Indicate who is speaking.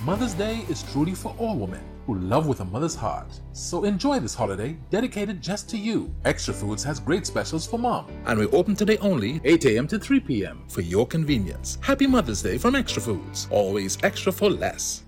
Speaker 1: Mother's Day is truly for all women who love with a mother's heart. So enjoy this holiday dedicated just to you. Extra Foods has great specials for mom.
Speaker 2: And we're open today only 8 a.m. to 3 p.m. for your convenience. Happy Mother's Day from Extra Foods. Always extra for less.